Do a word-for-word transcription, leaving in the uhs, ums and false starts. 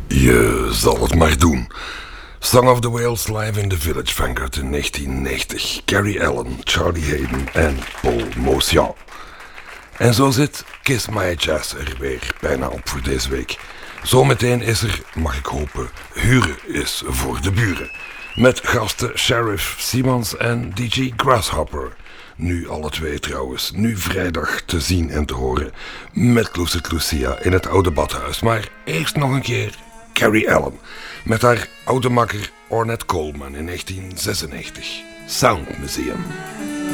Je zal het maar doen. Song of the Whales live in the Village Vanguard in negentien negentig. Gary Allan, Charlie Hayden en Paul Motian. En zo zit Kiss My Jazz er weer bijna op voor deze week. Zometeen is er, mag ik hopen, Huren is voor de buren. Met gasten Sheriff Simons en D J Grasshopper. Nu alle twee trouwens, nu vrijdag te zien en te horen met Lucid Lucia in het oude badhuis. Maar eerst nog een keer Gary Allan met haar oude makker Ornette Coleman in negentien zesennegentig. Sound Museum.